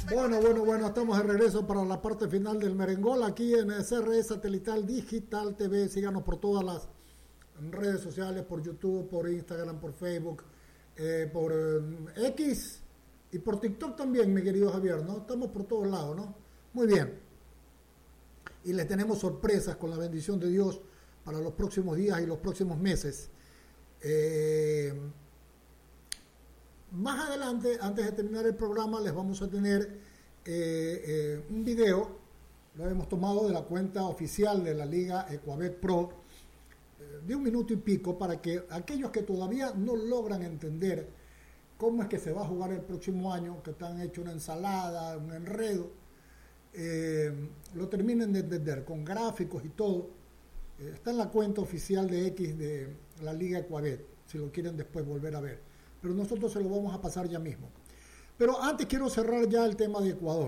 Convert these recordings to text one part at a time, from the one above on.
Bueno, estamos de regreso para la parte final del merengol aquí en CRE Satelital Digital TV. Síganos por todas las redes sociales, por YouTube, por Instagram, por Facebook, por X y por TikTok también, mi querido Javier, ¿no? Estamos por todos lados, ¿no? Muy bien. Y les tenemos sorpresas con la bendición de Dios para los próximos días y los próximos meses. Más adelante, antes de terminar el programa, les vamos a tener un video. Lo hemos tomado de la cuenta oficial de la Liga Ecuabet Pro, de 1 minuto y pico, para que aquellos que todavía no logran entender cómo es que se va a jugar el próximo año, que están hecho una ensalada, un enredo, lo terminen de entender con gráficos y todo. Está en la cuenta oficial de X de la Liga Ecuabet, si lo quieren después volver a ver. Pero nosotros se lo vamos a pasar ya mismo. Pero antes quiero cerrar ya el tema de Ecuador.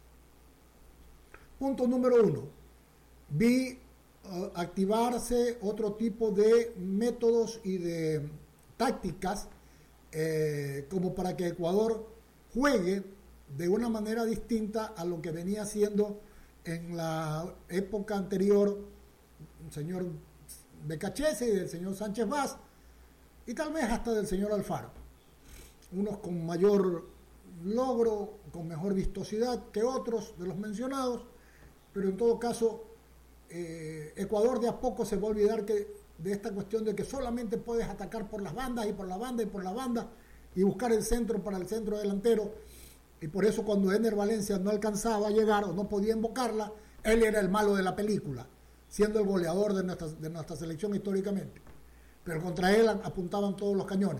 Punto número 1. Vi activarse otro tipo de métodos y de tácticas como para que Ecuador juegue de una manera distinta a lo que venía haciendo en la época anterior el señor Becachese y del señor Sánchez Vaz y tal vez hasta del señor Alfaro. Unos con mayor logro, con mejor vistosidad que otros de los mencionados, pero en todo caso Ecuador de a poco se va a olvidar de esta cuestión de que solamente puedes atacar por las bandas y por la banda y por la banda y buscar el centro para el centro delantero, y por eso cuando Ener Valencia no alcanzaba a llegar o no podía invocarla, él era el malo de la película, siendo el goleador de nuestra selección históricamente, pero contra él apuntaban todos los cañones.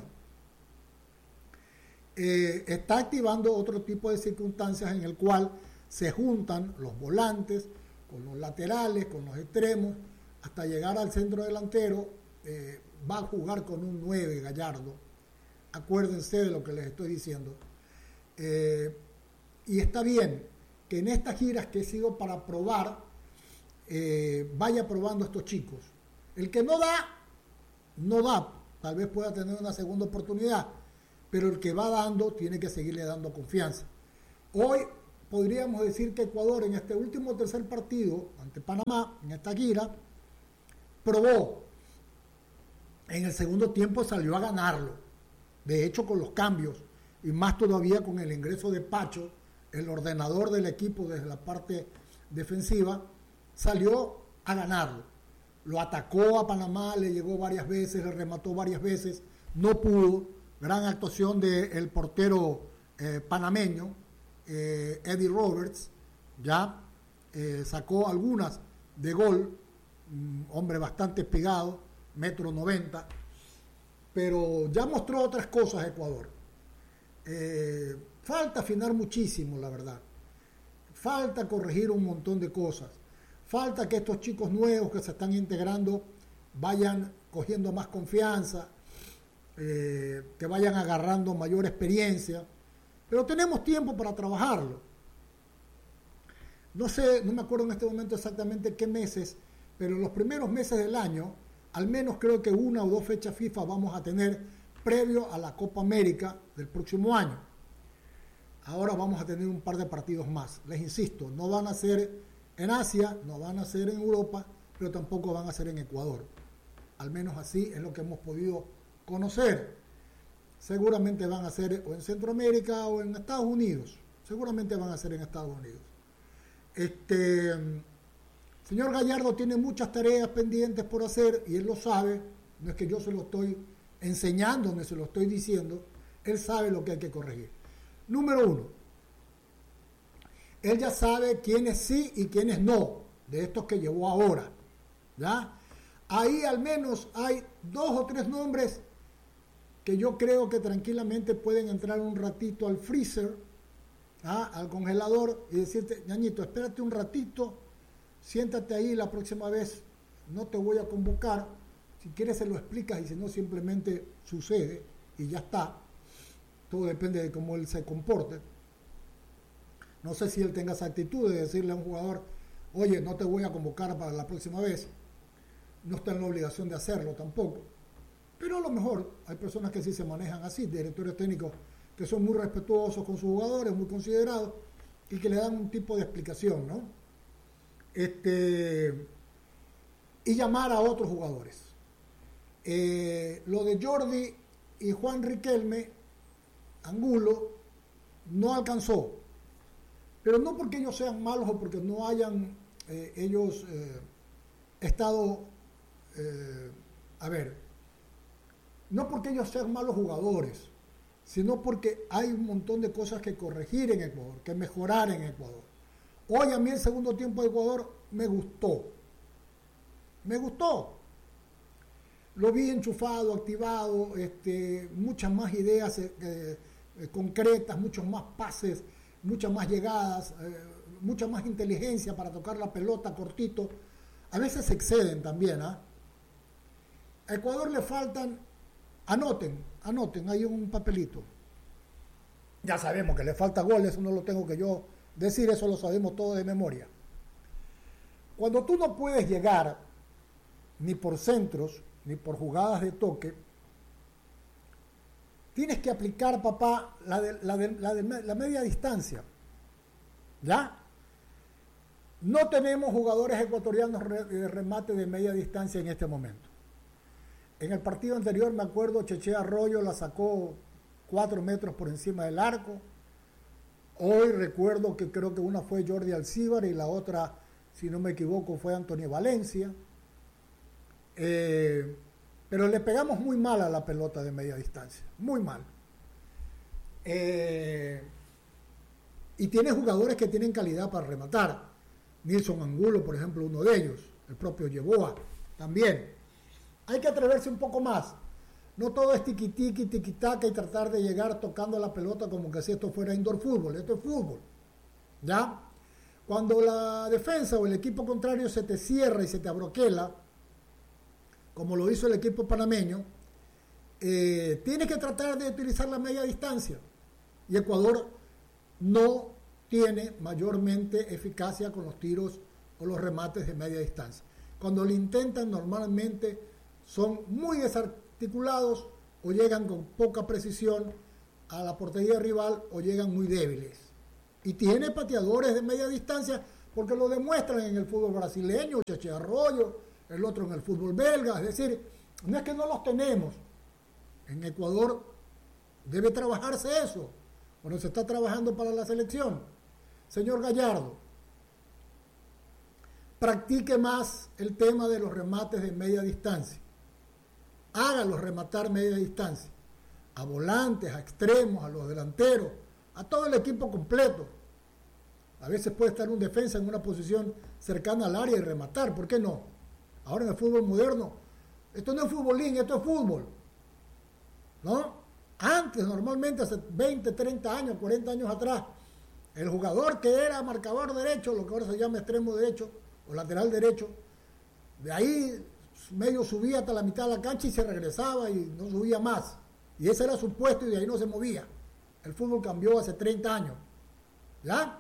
Está activando otro tipo de circunstancias en el cual se juntan los volantes con los laterales, con los extremos, hasta llegar al centro delantero. Va a jugar con un 9 Gallardo, acuérdense de lo que les estoy diciendo, y está bien que en estas giras que he sido para probar, vaya probando a estos chicos. El que no da, tal vez pueda tener una segunda oportunidad, pero el que va dando tiene que seguirle dando confianza. Hoy podríamos decir que Ecuador en este último tercer partido ante Panamá, en esta gira, probó. En el segundo tiempo salió a ganarlo, de hecho con los cambios, y más todavía con el ingreso de Pacho, el ordenador del equipo desde la parte defensiva, salió a ganarlo. Lo atacó a Panamá, le llegó varias veces, le remató varias veces, no pudo. Gran actuación del portero panameño, Eddie Roberts, ya sacó algunas de gol, hombre bastante espigado, 1,90 m, pero ya mostró otras cosas Ecuador. Falta afinar muchísimo, la verdad. Falta corregir un montón de cosas. Falta que estos chicos nuevos que se están integrando vayan cogiendo más confianza, que vayan agarrando mayor experiencia, pero tenemos tiempo para trabajarlo. No sé, no me acuerdo en este momento exactamente qué meses, pero en los primeros meses del año, al menos creo que 1 o 2 fechas FIFA vamos a tener previo a la Copa América del próximo año. Ahora vamos a tener un par de partidos más. Les insisto, no van a ser en Asia, no van a ser en Europa, pero tampoco van a ser en Ecuador. Al menos así es lo que hemos podido conocer. Seguramente van a ser o en Centroamérica o en Estados Unidos. Seguramente van a ser en Estados Unidos. Señor Gallardo tiene muchas tareas pendientes por hacer y él lo sabe. No es que yo se lo estoy enseñando, ni se lo estoy diciendo. Él sabe lo que hay que corregir. Número 1. Él ya sabe quiénes sí y quiénes no de estos que llevó ahora, ¿ya? Ahí al menos hay 2 o 3 nombres que yo creo que tranquilamente pueden entrar un ratito al freezer, al congelador, y decirte, ñañito, espérate un ratito, siéntate ahí, la próxima vez no te voy a convocar, si quieres se lo explicas y si no simplemente sucede y ya está. Todo depende de cómo él se comporte. No sé si él tenga esa actitud de decirle a un jugador, oye, no te voy a convocar para la próxima vez. No está en la obligación de hacerlo tampoco. Pero a lo mejor hay personas que sí se manejan así, directores técnicos que son muy respetuosos con sus jugadores, muy considerados, y que le dan un tipo de explicación, ¿no? Y llamar a otros jugadores. Lo de Jordi y Juan Riquelme, Angulo, no alcanzó. Pero no porque ellos sean malos o porque no hayan ellos estado, no porque ellos sean malos jugadores, sino porque hay un montón de cosas que corregir en Ecuador, que mejorar en Ecuador. Hoy a mí el segundo tiempo de Ecuador me gustó. Lo vi enchufado, activado, muchas más ideas concretas, muchos más pases, muchas más llegadas, mucha más inteligencia para tocar la pelota cortito. A veces se exceden también, ¿ah? A Ecuador le faltan, anoten, hay un papelito. Ya sabemos que le falta goles, eso no lo tengo que yo decir, eso lo sabemos todos de memoria. Cuando tú no puedes llegar ni por centros, ni por jugadas de toque, tienes que aplicar, papá, la media distancia. ¿Ya? No tenemos jugadores ecuatorianos de remate de media distancia en este momento. En el partido anterior, me acuerdo, Cheche Arroyo la sacó 4 metros por encima del arco. Hoy recuerdo que creo que una fue Jordi Alcíbar y la otra, si no me equivoco, fue Antonio Valencia. Pero le pegamos muy mal a la pelota de media distancia, muy mal. Y tiene jugadores que tienen calidad para rematar. Nilson Angulo, por ejemplo, uno de ellos, el propio Yeboah también. Hay que atreverse un poco más. No todo es tiquitiqui, tiquitaca y tratar de llegar tocando la pelota como que si esto fuera indoor fútbol. Esto es fútbol. ¿Ya? Cuando la defensa o el equipo contrario se te cierra y se te abroquela, como lo hizo el equipo panameño, tienes que tratar de utilizar la media distancia. Y Ecuador no tiene mayormente eficacia con los tiros o los remates de media distancia. Cuando lo intentan, normalmente son muy desarticulados o llegan con poca precisión a la portería rival o llegan muy débiles. Y tiene pateadores de media distancia porque lo demuestran en el fútbol brasileño, Cheche Arroyo, el otro en el fútbol belga. Es decir, no es que no los tenemos. En Ecuador debe trabajarse eso. Bueno, se está trabajando para la selección. Señor Gallardo, practique más el tema de los remates de media distancia. Hágalos rematar media distancia. A volantes, a extremos, a los delanteros, a todo el equipo completo. A veces puede estar un defensa en una posición cercana al área y rematar. ¿Por qué no? Ahora en el fútbol moderno, esto no es futbolín, esto es fútbol. ¿No? Antes, normalmente, hace 20, 30 años, 40 años atrás, el jugador que era marcador derecho, lo que ahora se llama extremo derecho o lateral derecho, de ahí medio subía hasta la mitad de la cancha y se regresaba y no subía más. Y ese era su puesto y de ahí no se movía. El fútbol cambió hace 30 años. ¿Ya?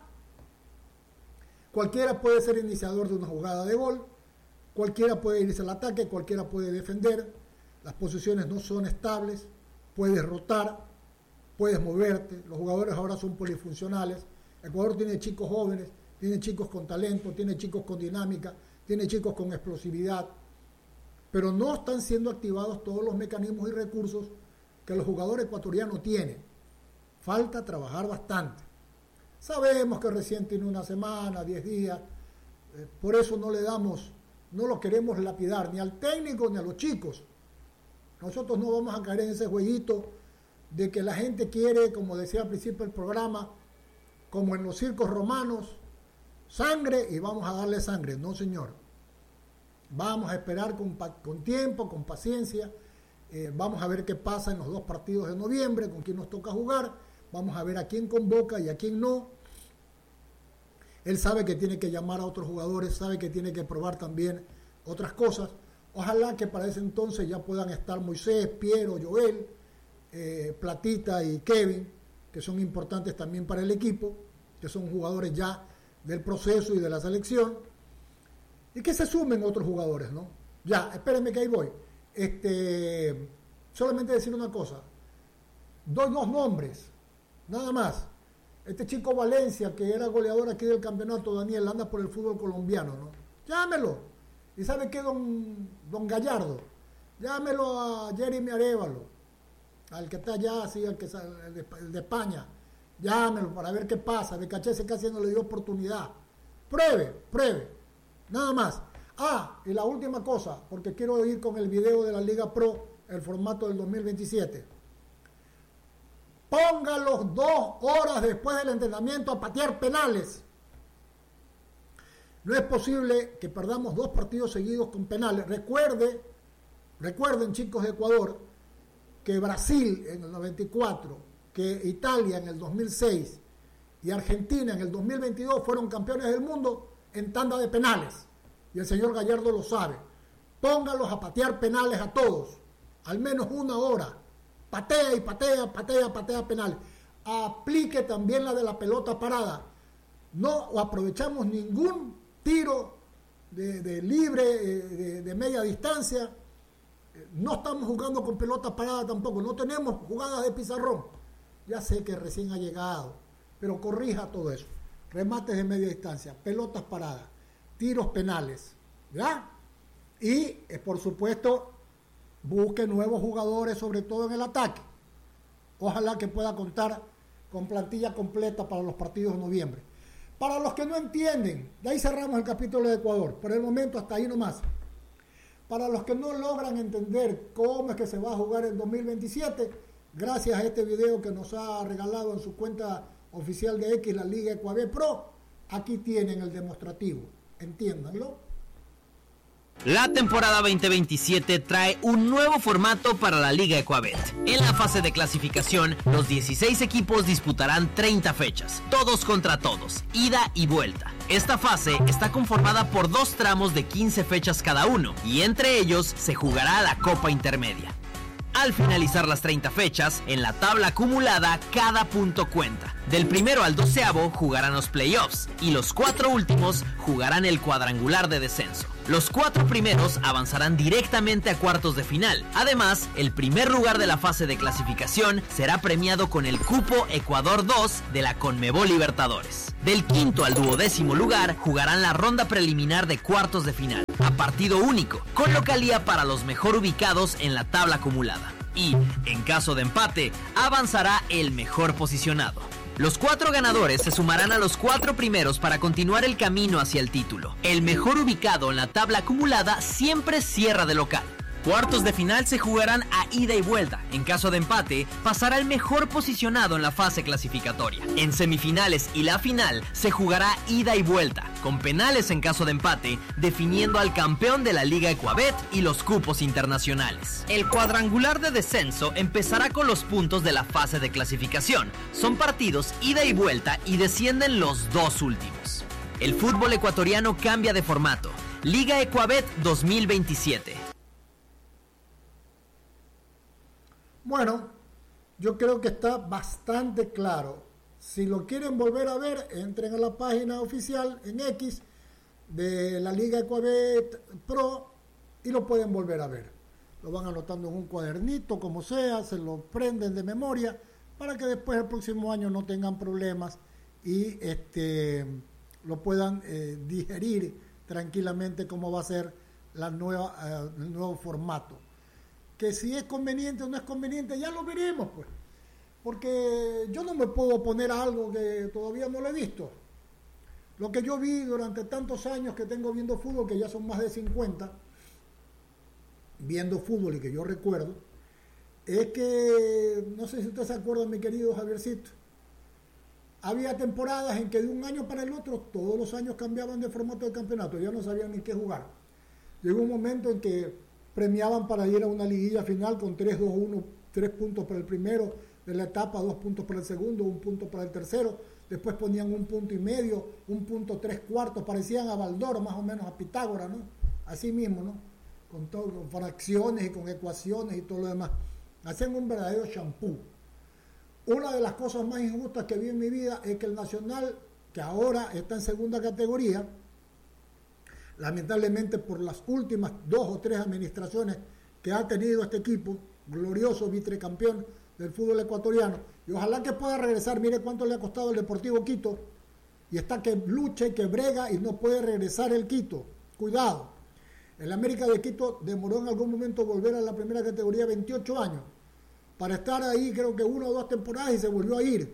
Cualquiera puede ser iniciador de una jugada de gol, cualquiera puede irse al ataque, cualquiera puede defender, las posiciones no son estables, puedes rotar, puedes moverte, los jugadores ahora son polifuncionales. Ecuador tiene chicos jóvenes, tiene chicos con talento, tiene chicos con dinámica, tiene chicos con explosividad, pero no están siendo activados todos los mecanismos y recursos que los jugadores ecuatorianos tienen. Falta trabajar bastante. Sabemos que recién tiene una semana, 10 días, por eso no lo queremos lapidar ni al técnico ni a los chicos. Nosotros no vamos a caer en ese jueguito de que la gente quiere, como decía al principio del programa, como en los circos romanos, sangre y vamos a darle sangre. No, señor. Vamos a esperar con tiempo, con paciencia. Vamos a ver qué pasa en los 2 partidos de noviembre, con quién nos toca jugar. Vamos a ver a quién convoca y a quién no. Él sabe que tiene que llamar a otros jugadores, sabe que tiene que probar también otras cosas. Ojalá que para ese entonces ya puedan estar Moisés, Piero, Joel, Platita y Kevin, que son importantes también para el equipo, que son jugadores ya del proceso y de la selección, y que se sumen otros jugadores, ¿no? Ya, espérenme que ahí voy. Solamente decir una cosa. Doy 2 nombres, nada más. Este chico Valencia, que era goleador aquí del campeonato, Daniel, anda por el fútbol colombiano, ¿no? Llámelo. ¿Y sabe qué, don Gallardo? Llámelo a Jeremy Arévalo, al que está allá, así, el de España. Llámelo para ver qué pasa. De Cachese casi no le dio oportunidad. Pruebe. Nada más. Y la última cosa, porque quiero ir con el video de la Liga Pro, el formato del 2027. Póngalos 2 horas después del entrenamiento a patear penales. No es posible que perdamos 2 partidos seguidos con penales. Recuerden, chicos de Ecuador, que Brasil en el 94, que Italia en el 2006 y Argentina en el 2022 fueron campeones del mundo en tanda de penales. Y el señor Gallardo lo sabe. Póngalos a patear penales a todos, al menos 1 hora. Patea penales. Aplique también la de la pelota parada. No aprovechamos ningún tiro de libre, de media distancia. No estamos jugando con pelota parada tampoco. No tenemos jugadas de pizarrón. Ya sé que recién ha llegado, pero corrija todo eso. Remates de media distancia, pelotas paradas, tiros penales, ¿ya? Y, por supuesto, busque nuevos jugadores, sobre todo en el ataque. Ojalá que pueda contar con plantilla completa para los partidos de noviembre. Para los que no entienden, de ahí cerramos el capítulo de Ecuador. Por el momento, hasta ahí nomás. Para los que no logran entender cómo es que se va a jugar el 2027, gracias a este video que nos ha regalado en su cuenta oficial de X, la Liga Ecuabet Pro, aquí tienen el demostrativo. Entiéndanlo. La temporada 2027 trae un nuevo formato para la Liga Ecuabet. En la fase de clasificación, los 16 equipos disputarán 30 fechas, todos contra todos, ida y vuelta. Esta fase está conformada por 2 tramos de 15 fechas cada uno, y entre ellos se jugará la Copa Intermedia. Al finalizar las 30 fechas, en la tabla acumulada, cada punto cuenta. Del primero al 12º jugarán los playoffs y los 4 últimos jugarán el cuadrangular de descenso. Los 4 primeros avanzarán directamente a cuartos de final. Además, el primer lugar de la fase de clasificación será premiado con el cupo Ecuador 2 de la Conmebol Libertadores. Del 5º al 12º lugar jugarán la ronda preliminar de cuartos de final, a partido único, con localía para los mejor ubicados en la tabla acumulada. Y, en caso de empate, avanzará el mejor posicionado. Los 4 ganadores se sumarán a los 4 primeros para continuar el camino hacia el título. El mejor ubicado en la tabla acumulada siempre cierra de local. Cuartos de final se jugarán a ida y vuelta. En caso de empate, pasará el mejor posicionado en la fase clasificatoria. En semifinales y la final se jugará ida y vuelta, con penales en caso de empate, definiendo al campeón de la Liga Ecuabet y los cupos internacionales. El cuadrangular de descenso empezará con los puntos de la fase de clasificación. Son partidos ida y vuelta y descienden los 2 últimos. El fútbol ecuatoriano cambia de formato. Liga Ecuabet 2027. Bueno, yo creo que está bastante claro. Si lo quieren volver a ver, entren a la página oficial en X de la Liga Ecuabet Pro y lo pueden volver a ver. Lo van anotando en un cuadernito, como sea, se lo prenden de memoria para que después el próximo año no tengan problemas y lo puedan digerir tranquilamente cómo va a ser el nuevo formato. Que si es conveniente o no es conveniente, ya lo veremos, pues. Porque yo no me puedo oponer a algo que todavía no lo he visto. Lo que yo vi durante tantos años que tengo viendo fútbol, que ya son más de 50, viendo fútbol y que yo recuerdo, es que, no sé si usted se acuerda, mi querido Javiercito, había temporadas en que de un año para el otro, todos los años cambiaban de formato de campeonato, ya no sabían ni qué jugar. Llegó un momento en que premiaban para ir a una liguilla final con 3-2-1, 3 puntos para el primero de la etapa, 2 puntos para el segundo, 1 punto para el tercero, después ponían 1,5 puntos, 1 punto 3/4, parecían a Baldor, más o menos a Pitágoras, ¿no? Así mismo, ¿no? Con fracciones y con ecuaciones y todo lo demás. Hacían un verdadero champú. Una de las cosas más injustas que vi en mi vida es que el Nacional, que ahora está en segunda categoría, lamentablemente por las últimas 2 o 3 administraciones que ha tenido este equipo, glorioso vicecampeón del fútbol ecuatoriano, y ojalá que pueda regresar. Mire cuánto le ha costado el Deportivo Quito, y está que lucha y que brega y no puede regresar el Quito. Cuidado. El América de Quito demoró en algún momento volver a la primera categoría 28 años, para estar ahí creo que 1 o 2 temporadas y se volvió a ir.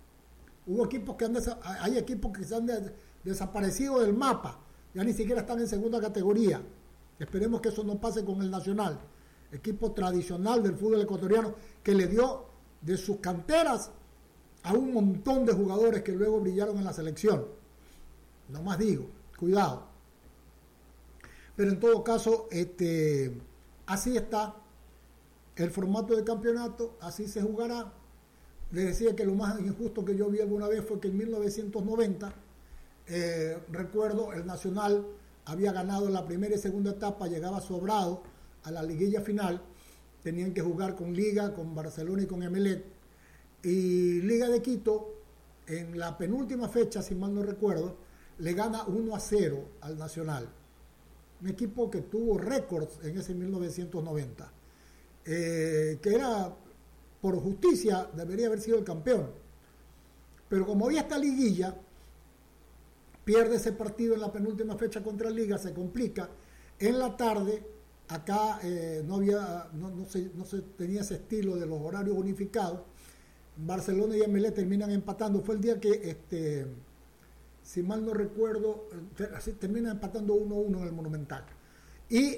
Hay equipos que se han desaparecido del mapa, ya ni siquiera están en segunda categoría. Esperemos que eso no pase con el Nacional, equipo tradicional del fútbol ecuatoriano, que le dio de sus canteras a un montón de jugadores que luego brillaron en la selección. No más digo, cuidado. Pero en todo caso, así está el formato de campeonato, así se jugará. Les decía que lo más injusto que yo vi alguna vez fue que en 1990, recuerdo, el Nacional había ganado la primera y segunda etapa, llegaba sobrado a la liguilla final, tenían que jugar con Liga, con Barcelona y con Emelec, y Liga de Quito, en la penúltima fecha, si mal no recuerdo, le gana 1-0 al Nacional, un equipo que tuvo récords en ese 1990, que era, por justicia, debería haber sido el campeón, pero como había esta liguilla, pierde ese partido en la penúltima fecha contra Liga, se complica. En la tarde, acá no se tenía ese estilo de los horarios unificados. Barcelona y Emelec terminan empatando. Fue el día que, si mal no recuerdo, terminan empatando 1-1 en el Monumental. Y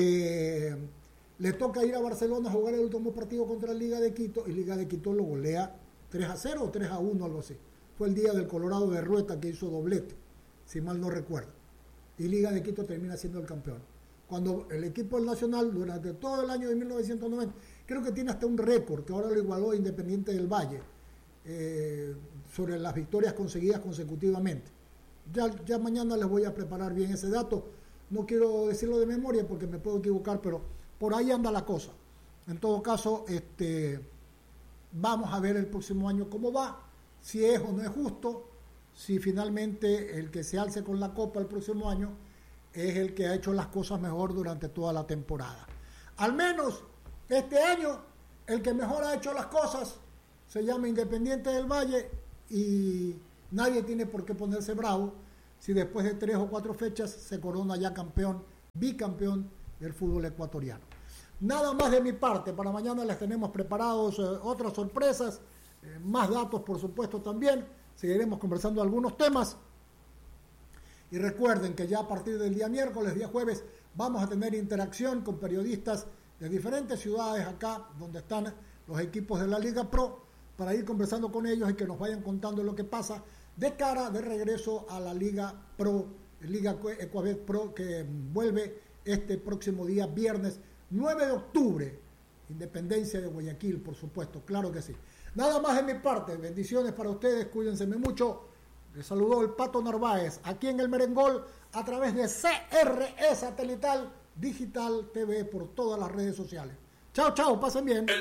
le toca ir a Barcelona a jugar el último partido contra Liga de Quito, y Liga de Quito lo golea 3-0 o 3-1, algo así. Fue el día del Colorado de Rueta que hizo doblete, si mal no recuerdo. Y Liga de Quito termina siendo el campeón. Cuando el equipo del Nacional, durante todo el año de 1990, creo que tiene hasta un récord, que ahora lo igualó Independiente del Valle, sobre las victorias conseguidas consecutivamente. Ya mañana les voy a preparar bien ese dato. No quiero decirlo de memoria porque me puedo equivocar, pero por ahí anda la cosa. En todo caso, vamos a ver el próximo año cómo va, si es o no es justo, si finalmente el que se alce con la copa el próximo año es el que ha hecho las cosas mejor durante toda la temporada. Al menos este año el que mejor ha hecho las cosas se llama Independiente del Valle, y nadie tiene por qué ponerse bravo si después de 3 o 4 fechas se corona ya campeón, bicampeón del fútbol ecuatoriano. Nada más de mi parte. Para mañana les tenemos preparados otras sorpresas, más datos por supuesto también. Seguiremos conversando algunos temas. Y recuerden que ya a partir del día miércoles, día jueves, vamos a tener interacción con periodistas de diferentes ciudades acá, donde están los equipos de la Liga Pro, para ir conversando con ellos y que nos vayan contando lo que pasa de cara de regreso a la Liga Pro, Liga Ecuabet Pro, que vuelve este próximo día viernes 9 de octubre, Independencia de Guayaquil, por supuesto, claro que sí. Nada más de mi parte, bendiciones para ustedes, cuídense mucho. Les saludó el Pato Narváez, aquí en el Merengol, a través de CRE Satelital Digital TV por todas las redes sociales. Chao, pasen bien.